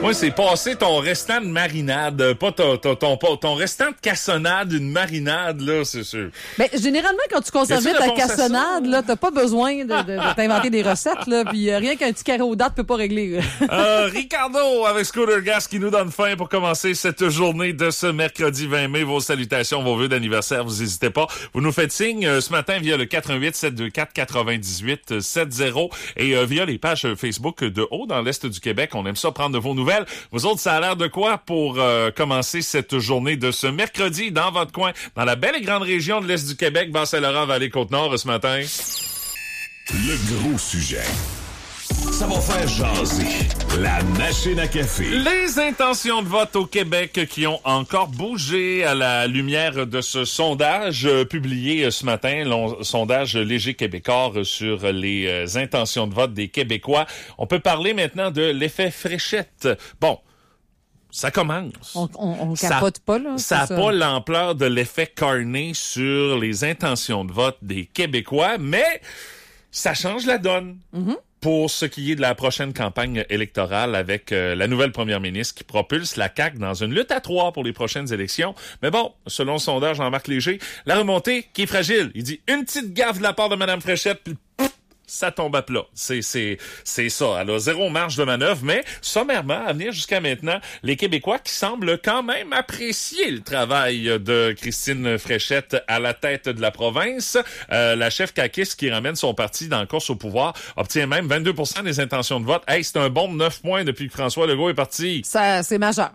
Moi, c'est passer ton restant de marinade, pas ton restant de cassonade, une marinade, là, c'est sûr. Ben, généralement, quand tu conserves ta cassonade, là, t'as pas besoin de t'inventer des recettes, là, puis rien qu'un petit carré aux dates peut pas régler. Ricardo avec Scooter Gas qui nous donne faim pour commencer cette journée de ce mercredi 20 mai. Vos salutations, vos vœux d'anniversaire, vous n'hésitez pas. Vous nous faites signe ce matin via le 88 724 98 70 et via les pages Facebook de Haut dans l'Est du Québec. On aime ça prendre de vos nouvelles. Vous autres, ça a l'air de quoi pour commencer cette journée de ce mercredi dans votre coin, dans la belle et grande région de l'Est du Québec, Bas-Saint-Laurent, Vallée-Côte-Nord ce matin? Le gros sujet. Ça va faire jaser. La machine à café. Les intentions de vote au Québec qui ont encore bougé à la lumière de ce sondage publié ce matin, le sondage Léger Québécois sur les intentions de vote des Québécois. On peut parler maintenant de l'effet fléchette. Bon, ça commence. On capote pas, là. Ça n'a pas l'ampleur de l'effet Carney sur les intentions de vote des Québécois, mais ça change la donne. Mm-hmm. Pour ce qui est de la prochaine campagne électorale avec la nouvelle première ministre qui propulse la CAQ dans une lutte à 3 pour les prochaines élections. Mais bon, selon le sondage Jean-Marc Léger, la remontée qui est fragile. Il dit une petite gaffe de la part de Mme Fréchette, puis ça tombe à plat. C'est ça. Elle a zéro marge de manœuvre, mais sommairement, à venir jusqu'à maintenant, les Québécois qui semblent quand même apprécier le travail de Christine Fréchette à la tête de la province. La chef caquiste qui ramène son parti dans la course au pouvoir obtient même 22% des intentions de vote. Hey, c'est un bon 9 points depuis que François Legault est parti. Ça, c'est majeur.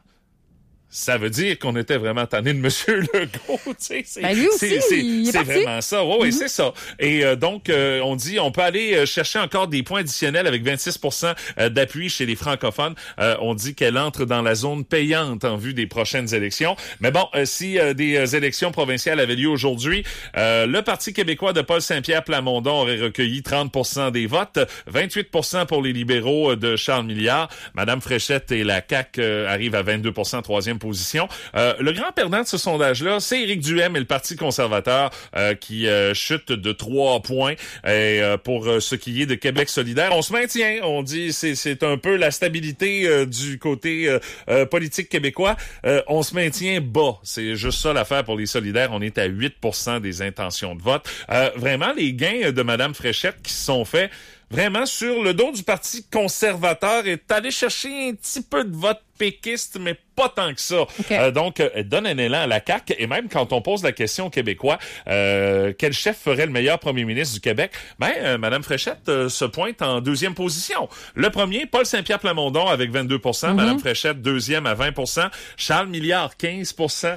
Ça veut dire qu'on était vraiment tanné de M. Legault, tu sais. Ben lui aussi, c'est vraiment ça. Oui, c'est ça. Et donc, on dit, on peut aller chercher encore des points additionnels avec 26% d'appui chez les francophones. On dit qu'elle entre dans la zone payante en vue des prochaines élections. Mais bon, si des élections provinciales avaient lieu aujourd'hui, le Parti québécois de Paul Saint-Pierre Plamondon aurait recueilli 30% des votes, 28% pour les libéraux de Charles Milliard. Madame Fréchette et la CAQ arrivent à 22%, troisième position. Le grand perdant de ce sondage-là, c'est Éric Duhaime et le Parti conservateur qui chute de 3 points. Et pour ce qui est de Québec solidaire, on se maintient. On dit c'est un peu la stabilité du côté politique québécois. On se maintient bas. C'est juste ça l'affaire pour les solidaires. On est à 8% des intentions de vote. Vraiment, les gains de Mme Fréchette qui se sont faits vraiment sur le dos du Parti conservateur est allé chercher un petit peu de vote péquiste, mais pas tant que ça. Okay. Donc, elle donne un élan à la CAQ. Et même quand on pose la question aux Québécois, quel chef ferait le meilleur premier ministre du Québec? Mme Fréchette se pointe en deuxième position. Le premier, Paul Saint-Pierre Plamondon avec 22%. Mm-hmm. Mme Fréchette, deuxième à 20%. Charles Milliard, 15%.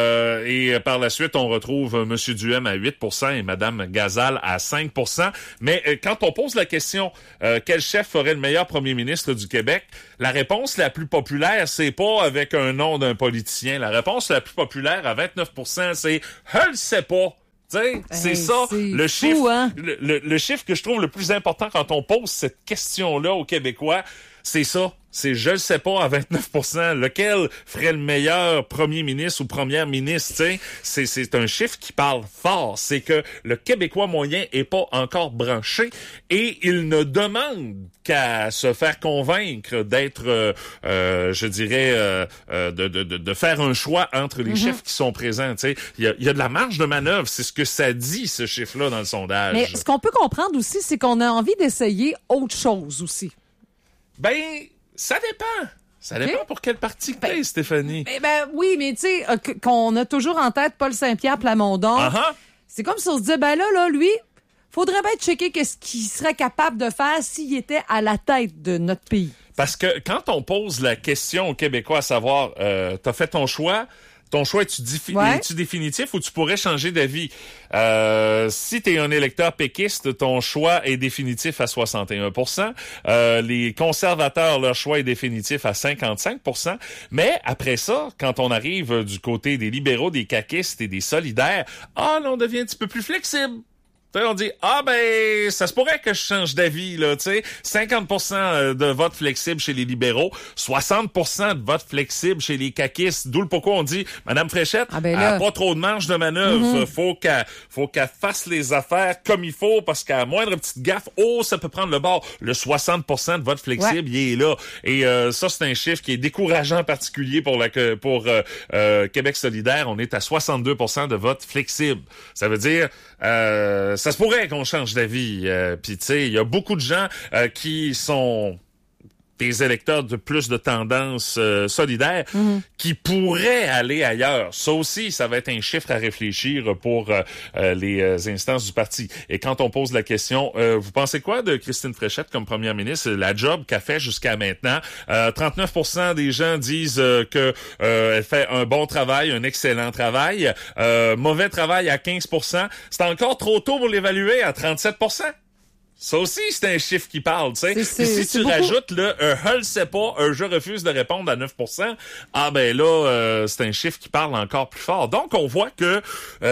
Et par la suite, on retrouve M. Duhaime à 8% et Mme Gazal à 5%. Mais quand on pose la question, quel chef ferait le meilleur premier ministre du Québec? La réponse la plus populaire, c'est pas avec un nom d'un politicien. La réponse la plus populaire à 29%, c'est « Je le sais pas ». T'sais, c'est ça, le chiffre, hein? le chiffre que je trouve le plus important quand on pose cette question-là aux Québécois, c'est ça. C'est je le sais pas à 29%. Lequel ferait le meilleur premier ministre ou première ministre, tu sais? C'est un chiffre qui parle fort. C'est que le Québécois moyen est pas encore branché et il ne demande qu'à se faire convaincre d'être, je dirais, de faire un choix entre les chefs qui sont présents, tu sais. Il y a de la marge de manœuvre. C'est ce que ça dit, ce chiffre-là, dans le sondage. Mais ce qu'on peut comprendre aussi, c'est qu'on a envie d'essayer autre chose aussi. Ben, ça dépend. Ça dépend pour quel parti que t'es, Stéphanie. Oui, mais tu sais, qu'on a toujours en tête Paul Saint-Pierre Plamondon. Uh-huh. C'est comme si on se disait, là, lui, faudrait bien checker qu'est-ce qu'il serait capable de faire s'il était à la tête de notre pays. Parce que quand on pose la question aux Québécois à savoir, t'as fait ton choix, es-tu définitif ou tu pourrais changer d'avis? Si tu es un électeur péquiste, ton choix est définitif à 61%. Les conservateurs, leur choix est définitif à 55%. Mais après ça, quand on arrive du côté des libéraux, des caquistes et des solidaires, là, on devient un petit peu plus flexible. On dit, ça se pourrait que je change d'avis, là, tu sais. 50% de vote flexible chez les libéraux, 60% de vote flexible chez les caquistes. D'où le pourquoi on dit, Madame Fréchette, elle a pas trop de marge de manœuvre. Faut qu'elle fasse les affaires comme il faut, parce qu'à moindre petite gaffe, ça peut prendre le bord. Le 60% de vote flexible, il est là. Et ça, c'est un chiffre qui est décourageant en particulier pour Québec solidaire. On est à 62% de vote flexible. Ça veut dire, ça se pourrait qu'on change d'avis. Puis tu sais, il y a beaucoup de gens qui sont des électeurs de plus de tendance solidaire qui pourraient aller ailleurs. Ça aussi, ça va être un chiffre à réfléchir pour les instances du parti. Et quand on pose la question, vous pensez quoi de Christine Fréchette comme première ministre, la job qu'elle fait jusqu'à maintenant? 39% des gens disent que elle fait un bon travail, un excellent travail. Mauvais travail à 15%. C'est encore trop tôt pour l'évaluer à 37%. Ça aussi, c'est un chiffre qui parle, tu sais. Puis si tu rajoutes le je le sais pas, je refuse de répondre à 9%, c'est un chiffre qui parle encore plus fort. Donc, on voit que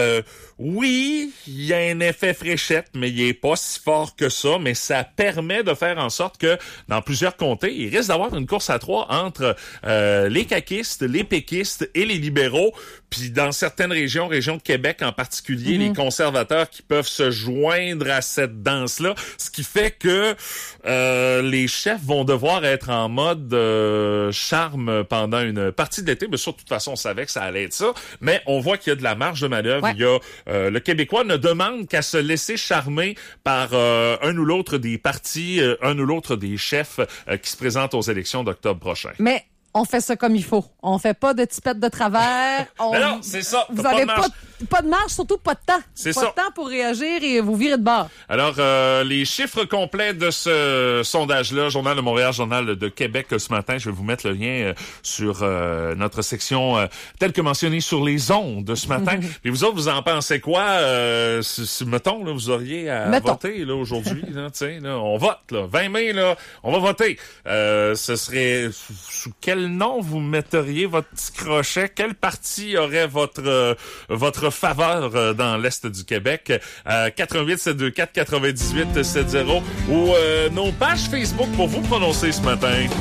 oui, il y a un effet Fréchette, mais il est pas si fort que ça, mais ça permet de faire en sorte que dans plusieurs comtés, il risque d'avoir une course à trois entre les caquistes, les péquistes et les libéraux. Puis dans certaines régions de Québec en particulier, les conservateurs qui peuvent se joindre à cette danse-là, ce qui fait que les chefs vont devoir être en mode charme pendant une partie de l'été. Mais ça, de toute façon, on savait que ça allait être ça. Mais on voit qu'il y a de la marge de manœuvre. Ouais. Il y a le Québécois ne demande qu'à se laisser charmer par un ou l'autre des partis, un ou l'autre des chefs qui se présentent aux élections d'octobre prochain. Mais on fait ça comme il faut. On fait pas de tipette de travers. Non, c'est ça. Vous avez pas de marge, surtout pas de temps. C'est pas ça. de temps pour réagir et vous virer de bord. Alors, les chiffres complets de ce sondage-là, Journal de Montréal, Journal de Québec, ce matin, je vais vous mettre le lien sur notre section telle que mentionnée sur les ondes ce matin. Puis vous autres, vous en pensez quoi? Mettons, là, vous auriez à voter là aujourd'hui. Là, on vote. Là, 20 mai, là, on va voter. Ce serait sous quel nom vous metteriez votre petit crochet? Quel parti aurait votre faveur dans l'Est du Québec? 88 724 98 70 ou nos pages Facebook pour vous prononcer ce matin.